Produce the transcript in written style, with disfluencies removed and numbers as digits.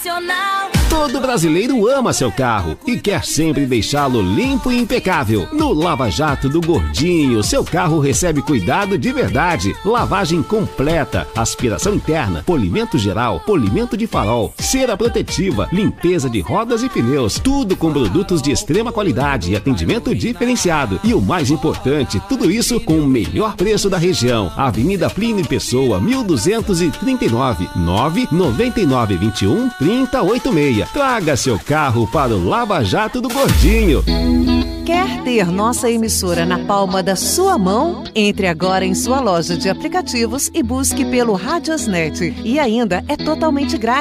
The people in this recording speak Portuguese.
nacional. Todo brasileiro ama seu carro e quer sempre deixá-lo limpo e impecável. No Lava Jato do Gordinho, seu carro recebe cuidado de verdade. Lavagem completa, aspiração interna, polimento geral, polimento de farol, cera protetiva, limpeza de rodas e pneus. Tudo com produtos de extrema qualidade e atendimento diferenciado. E o mais importante, tudo isso com o melhor preço da região. Avenida Plínio Pessoa, 1239, 99921 3086. Traga seu carro para o Lava Jato do Gordinho. Quer ter nossa emissora na palma da sua mão? Entre agora em sua loja de aplicativos e busque pelo Radiosnet. E ainda é totalmente grátis.